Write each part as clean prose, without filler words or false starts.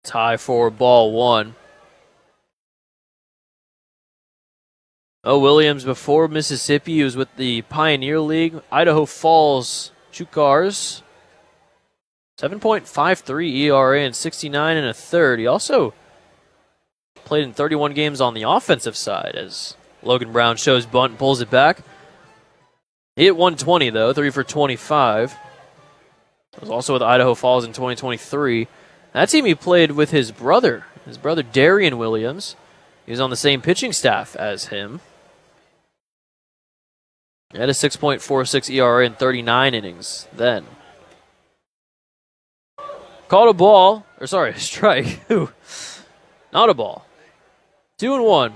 Tie for ball one. Oh, Williams, before Mississippi, he was with the Pioneer League, Idaho Falls Chukars. 7.53 ERA and 69 and a third. He also played in 31 games on the offensive side as Logan Brown shows bunt and pulls it back. He hit 120, though, 3 for 25. Was also with Idaho Falls in 2023. That team he played with his brother Darian Williams. He was on the same pitching staff as him. He had a 6.46 ERA in 39 innings then. Called a ball, or sorry, a strike. Not a ball. 2-1.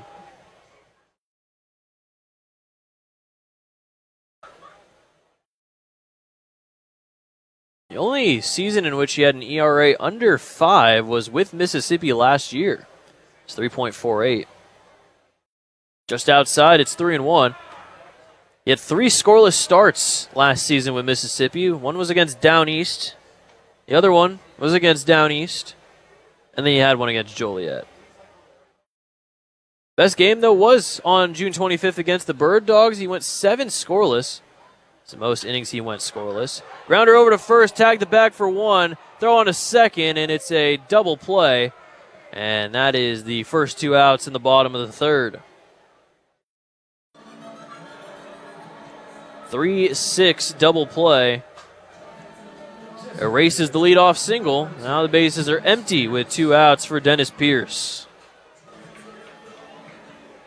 The only season in which he had an ERA under 5 was with Mississippi last year. It's 3.48. Just outside, it's 3-1. He had 3 scoreless starts last season with Mississippi. One was against Down East. The other one was against Down East. And then he had one against Joliet. Best game, though, was on June 25th against the Bird Dogs. He went 7 scoreless. It's the most innings he went scoreless. Grounder over to first, tag the bag for 1, throw on to second, and it's a double play. And that is the first 2 outs in the bottom of the third. 3-6 double play. Erases the leadoff single. Now the bases are empty with 2 outs for Dennis Pierce.